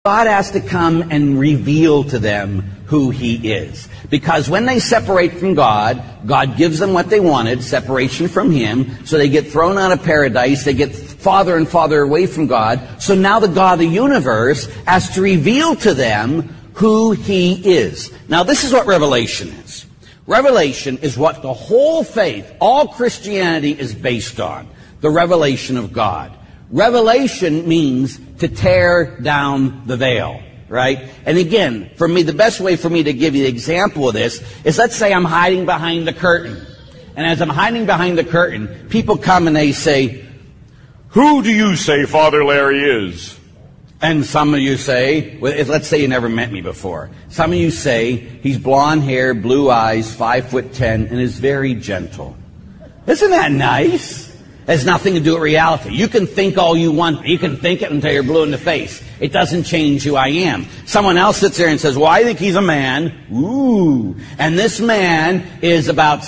God has to come and reveal to them who He is. Because when they separate from God, God gives them what they wanted, separation from Him, so they get thrown out of paradise, they get farther and farther away from God. So now the God of the universe has to reveal to them who He is. Now this is what Revelation is. Revelation is what the whole faith, all Christianity is based on. The revelation of God. Revelation means to tear down the veil, right? And again, for me, the best way for me to give you the example of this is, let's say I'm hiding behind the curtain. And as I'm hiding behind the curtain, people come and they say, "Who do you say Father Larry is?" And some of you say, let's say you never met me before. Some of you say, he's blonde hair, blue eyes, 5'10", and is very gentle. Isn't that nice? It has nothing to do with reality. You can think all you want. You can think it until you're blue in the face. It doesn't change who I am. Someone else sits there and says, well, I think he's a man. Ooh. And this man is about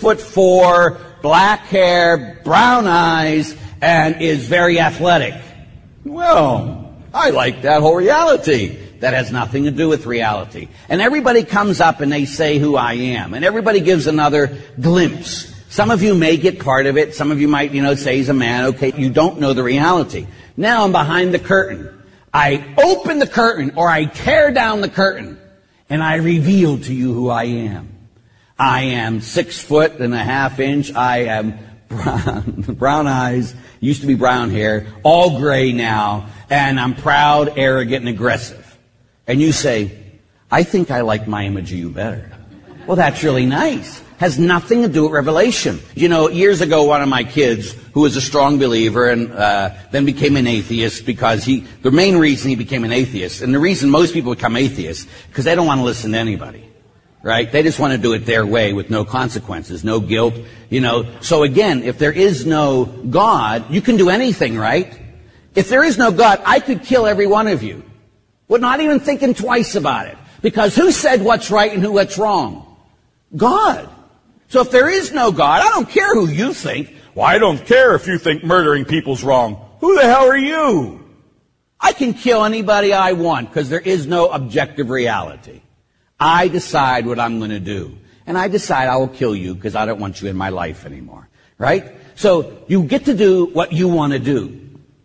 6'4", black hair, brown eyes, and is very athletic. Well, I like that whole reality. That has nothing to do with reality. And everybody comes up and they say who I am. And everybody gives another glimpse. Some of you may get part of it. Some of you might, say he's a man. Okay, you don't know the reality. Now I'm behind the curtain. I open the curtain, or I tear down the curtain, and I reveal to you who I am. I am 6'1.5". I am brown eyes, used to be brown hair, all gray now, and I'm proud, arrogant, and aggressive. And you say, I think I like my image of you better. Well, that's really nice. Has nothing to do with revelation. Years ago, one of my kids, who was a strong believer and then became an atheist because the main reason he became an atheist, and the reason most people become atheists, because they don't want to listen to anybody. Right? They just want to do it their way with no consequences, no guilt, So again, if there is no God, you can do anything, right? If there is no God, I could kill every one of you. We're not even thinking twice about it. Because who said what's right and what's wrong? God. So if there is no God, I don't care who you think. Well, I don't care if you think murdering people's wrong. Who the hell are you? I can kill anybody I want because there is no objective reality. I decide what I'm going to do. And I decide I will kill you because I don't want you in my life anymore. Right? So you get to do what you want to do.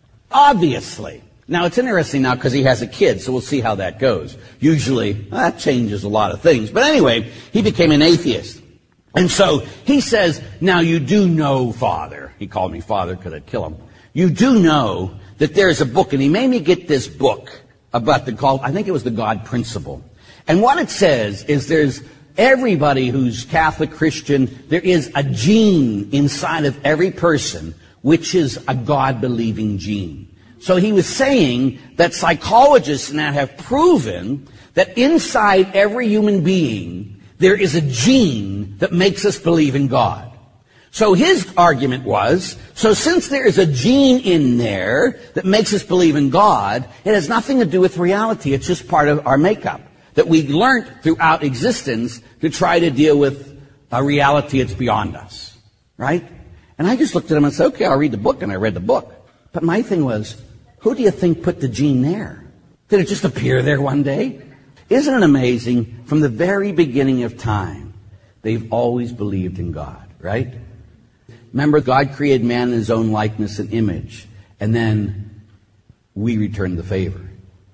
Obviously. Now it's interesting now because he has a kid, so we'll see how that goes. Usually, that changes a lot of things. But anyway, he became an atheist. And so he says, now you do know, Father. He called me Father because I'd kill him. You do know that there's a book, and he made me get this book about I think it was the God Principle. And what it says is there's everybody who's Catholic, Christian, there is a gene inside of every person, which is a God-believing gene. So he was saying that psychologists now have proven that inside every human being, there is a gene that makes us believe in God. So his argument was, so since there is a gene in there that makes us believe in God, it has nothing to do with reality. It's just part of our makeup that we learned throughout existence to try to deal with a reality that's beyond us. Right? And I just looked at him and said, okay, I'll read the book, and I read the book. But my thing was, who do you think put the gene there? Did it just appear there one day? Isn't it amazing? From the very beginning of time, they've always believed in God, right? Remember, God created man in his own likeness and image, and then we returned the favor.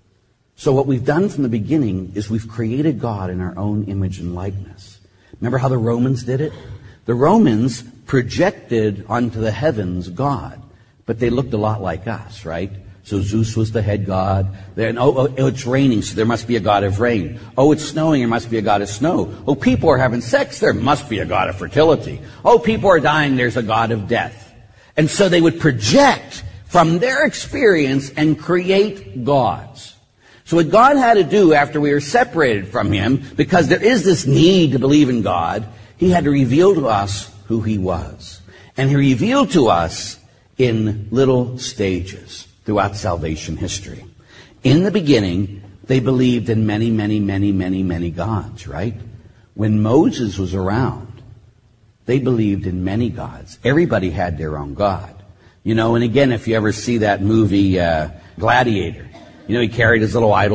So what we've done from the beginning is we've created God in our own image and likeness. Remember how the Romans did it? The Romans projected onto the heavens God, but they looked a lot like us, right? So Zeus was the head god. Then, it's raining, so there must be a god of rain. Oh, it's snowing, there must be a god of snow. Oh, people are having sex, there must be a god of fertility. Oh, people are dying, there's a god of death. And so they would project from their experience and create gods. So what God had to do after we were separated from him, because there is this need to believe in God, he had to reveal to us who he was. And he revealed to us in little stages throughout salvation history. In the beginning, they believed in many, many, many, many, many gods, right? When Moses was around, they believed in many gods. Everybody had their own god. And again, if you ever see that movie Gladiator, You know, he carried his little idol